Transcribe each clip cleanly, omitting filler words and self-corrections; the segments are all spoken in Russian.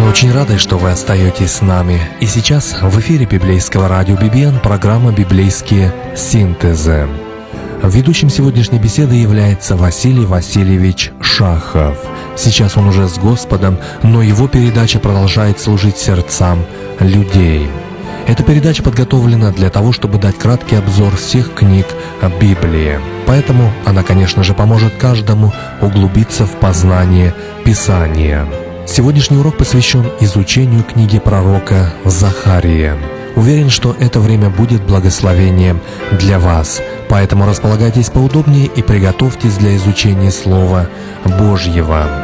Очень рады, что вы остаетесь с нами. И сейчас в эфире библейского радио BBN программа «Библейские синтезы». Ведущим сегодняшней беседы является Василий Васильевич Шахов. Сейчас он уже с Господом, но его передача продолжает служить сердцам людей. Эта передача подготовлена для того, чтобы дать краткий обзор всех книг Библии. Поэтому она, конечно же, поможет каждому углубиться в познание Писания. Сегодняшний урок посвящен изучению книги пророка Захарии. Уверен, что это время будет благословением для вас, поэтому располагайтесь поудобнее и приготовьтесь для изучения Слова Божьего.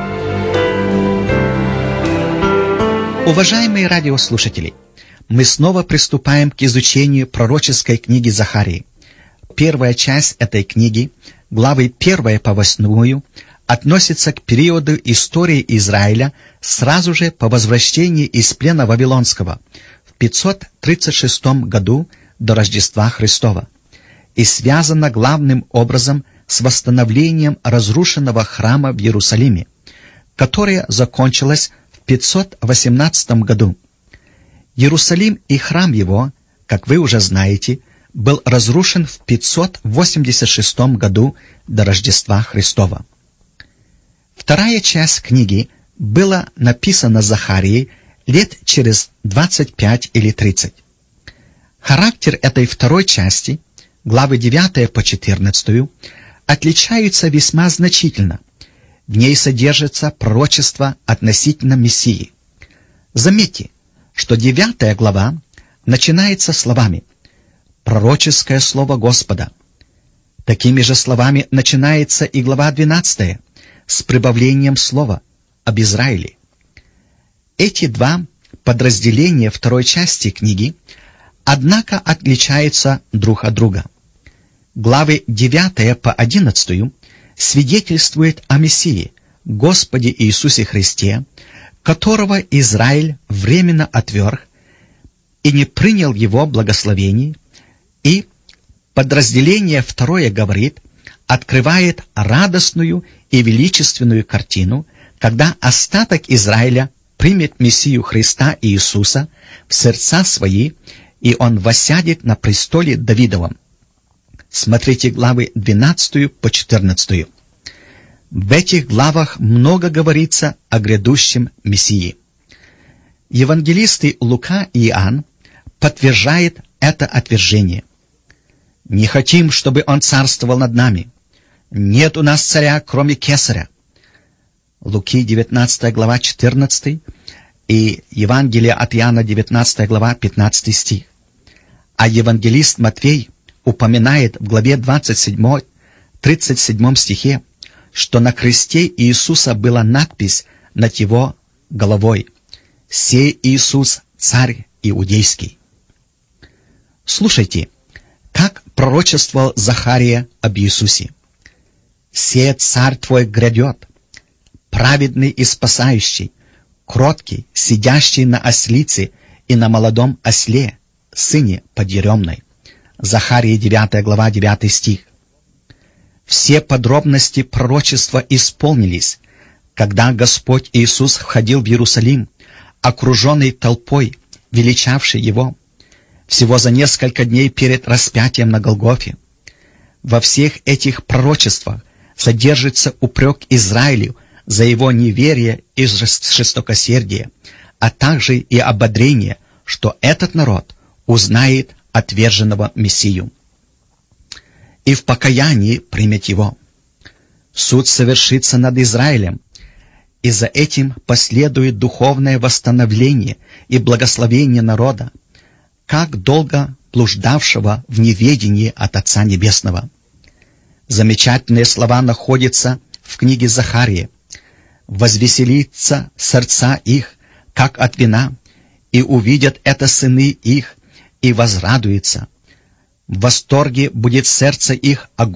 Уважаемые радиослушатели, мы снова приступаем к изучению пророческой книги Захарии. Первая часть этой книги, главы 1 по 8, относится к периоду истории Израиля сразу же по возвращении из плена Вавилонского в 536 году до Рождества Христова и связана главным образом с восстановлением разрушенного храма в Иерусалиме, которое закончилось в 518 году. Иерусалим и храм его, как вы уже знаете, был разрушен в 586 году до Рождества Христова. Вторая часть книги была написана Захарией лет через 25 или 30. Характер этой второй части, главы 9 по 14, отличается весьма значительно. В ней содержится пророчество относительно Мессии. Заметьте, что 9 глава начинается словами «Пророческое слово Господа». Такими же словами начинается и глава 12 с прибавлением слова об Израиле. Эти два подразделения второй части книги, однако, отличаются друг от друга. Главы 9 по 11 свидетельствуют о Мессии, Господе Иисусе Христе, которого Израиль временно отверг и не принял его благословений, и подразделение второе говорит, открывает радостную и величественную картину, когда остаток Израиля примет Мессию Христа Иисуса в сердца свои, и Он воссядет на престоле Давидовом. Смотрите главы 12 по 14. В этих главах много говорится о грядущем Мессии. Евангелисты Лука и Иоанн подтверждают это отвержение. «Не хотим, чтобы Он царствовал над нами. Нет у нас царя, кроме Кесаря». Луки 19 глава 14 и Евангелие от Иоанна 19 глава 15 стих. А евангелист Матфей упоминает в главе 27, 37 стихе, что на кресте Иисуса была надпись над его головой «Сей Иисус, царь иудейский». Слушайте, как пророчествовал Захария об Иисусе. «Сей царь твой грядет, праведный и спасающий, кроткий, сидящий на ослице и на молодом осле, сыне подъеремной». Захария 9 глава 9 стих. Все подробности пророчества исполнились, когда Господь Иисус входил в Иерусалим, окруженный толпой, величавшей Его, всего за несколько дней перед распятием на Голгофе. Во всех этих пророчествах содержится упрек Израилю за его неверие и жестокосердие, а также и ободрение, что этот народ узнает отверженного Мессию и в покаянии примет его. Суд совершится над Израилем, и за этим последует духовное восстановление и благословение народа, как долго блуждавшего в неведении от Отца Небесного. Замечательные слова находятся в книге Захарии. «Возвеселится сердца их, как от вина, и увидят это сыны их, и возрадуются. В восторге будет сердце их о